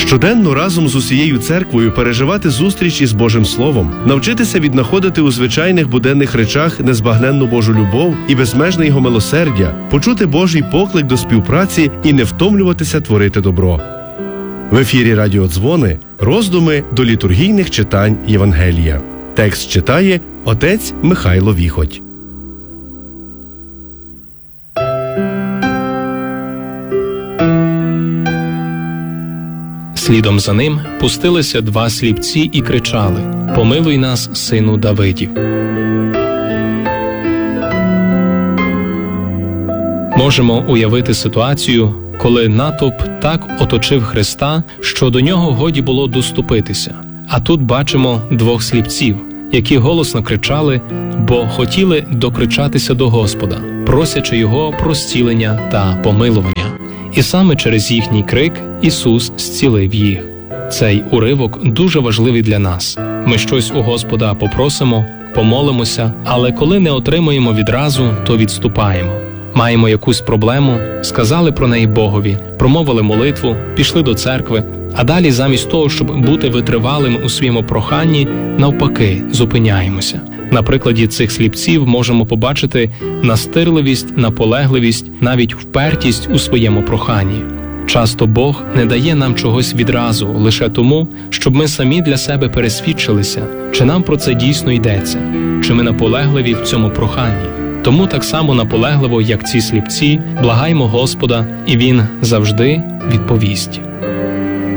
Щоденно разом з усією церквою переживати зустріч із Божим Словом, навчитися віднаходити у звичайних буденних речах незбагненну Божу любов і безмежне Його милосердя, почути Божий поклик до співпраці і не втомлюватися творити добро. В ефірі Радіодзвони роздуми до літургійних читань Євангелія. Текст читає отець Михайло Віхоть. Слідом за ним пустилися два сліпці і кричали: «Помилуй нас, сину Давидів». Можемо уявити ситуацію, коли натовп так оточив Христа, що до нього годі було доступитися. А тут бачимо двох сліпців, які голосно кричали, бо хотіли докричатися до Господа, просячи Його про зцілення та помилування. І саме через їхній крик Ісус зцілив їх. Цей уривок дуже важливий для нас. Ми щось у Господа попросимо, помолимося, але коли не отримуємо відразу, то відступаємо. Маємо якусь проблему, сказали про неї Богові, промовили молитву, пішли до церкви, а далі замість того, щоб бути витривалим у своєму проханні, навпаки, зупиняємося. На прикладі цих сліпців можемо побачити настирливість, наполегливість, навіть впертість у своєму проханні. Часто Бог не дає нам чогось відразу, лише тому, щоб ми самі для себе пересвідчилися, чи нам про це дійсно йдеться, чи ми наполегливі в цьому проханні. Тому так само наполегливо, як ці сліпці, благаймо Господа, і Він завжди відповість.